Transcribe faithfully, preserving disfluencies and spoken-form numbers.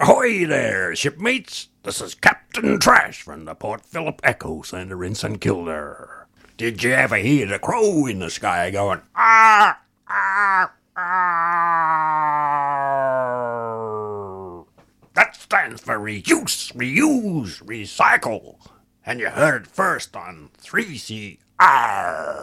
Ahoy there, shipmates! This is Captain Trash from the Port Phillip Echo Center in St Kilda. Did you ever hear the crow in the sky going, ah, ah, ah? That stands for reuse, reuse, recycle. And you heard it first on three C R.